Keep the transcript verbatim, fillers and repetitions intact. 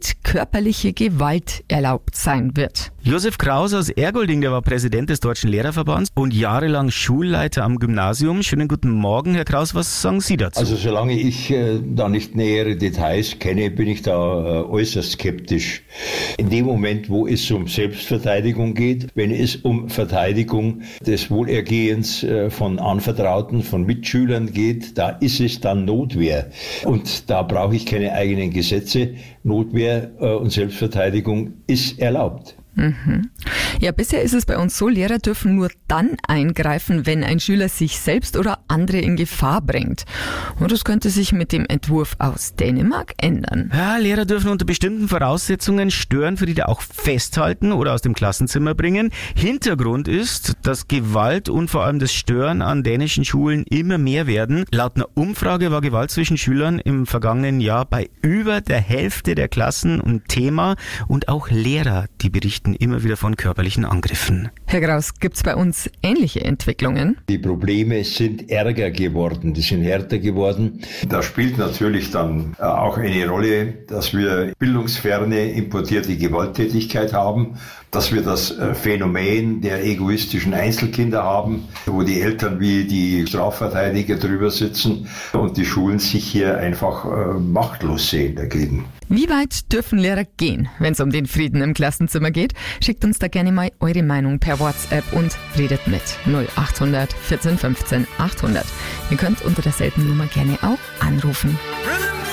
bald körperliche Gewalt erlaubt sein wird. Josef Kraus aus Ergolding, der war Präsident des Deutschen Lehrerverbands und jahrelang Schulleiter am Gymnasium. Schönen guten Morgen, Herr Kraus, was sagen Sie dazu? Also solange ich äh, da nicht nähere Details kenne, bin ich da äh, äußerst skeptisch. In dem Moment, wo es um Selbstverteidigung geht, wenn es um Verteidigung des Wohlergehens äh, von Anvertrauten, von Mitschülern geht, da ist es dann Notwehr. Und da brauche ich keine eigenen Gesetze. Notwehr äh, und Selbstverteidigung ist erlaubt. Mhm. Ja, bisher ist es bei uns so, Lehrer dürfen nur dann eingreifen, wenn ein Schüler sich selbst oder andere in Gefahr bringt. Und das könnte sich mit dem Entwurf aus Dänemark ändern. Ja, Lehrer dürfen unter bestimmten Voraussetzungen Störenfriede auch festhalten oder aus dem Klassenzimmer bringen. Hintergrund ist, dass Gewalt und vor allem das Stören an dänischen Schulen immer mehr werden. Laut einer Umfrage war Gewalt zwischen Schülern im vergangenen Jahr bei über der Hälfte der Klassen ein Thema und auch Lehrer, die berichten immer wieder von körperlichen Angriffen. Herr Kraus, gibt's bei uns ähnliche Entwicklungen? Die Probleme sind ärger geworden, die sind härter geworden. Da spielt natürlich dann auch eine Rolle, dass wir bildungsferne importierte Gewalttätigkeit haben, dass wir das Phänomen der egoistischen Einzelkinder haben, wo die Eltern wie die Strafverteidiger drüber sitzen und die Schulen sich hier einfach äh, machtlos sehen dagegen. Wie weit dürfen Lehrer gehen, wenn es um den Frieden im Klassenzimmer geht? Schickt uns da gerne mal eure Meinung per WhatsApp und redet mit null acht hundert vierzehn fünfzehn achthundert. Ihr könnt unter derselben Nummer gerne auch anrufen.